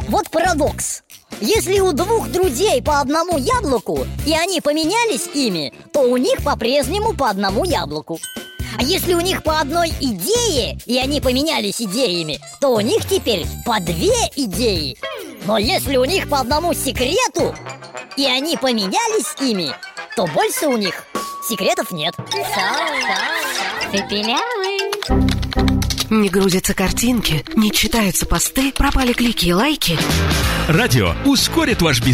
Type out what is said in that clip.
Вот парадокс. Если у двух друзей по одному яблоку, и они поменялись ими, то у них по-прежнему по одному яблоку. А если у них по одной идее, и они поменялись идеями, то у них теперь по две идеи. Но если у них по одному секрету, и они поменялись ими, то больше у них секретов нет. Не грузятся картинки, не читаются посты, пропали клики и лайки. Радио ускорит ваш бизнес.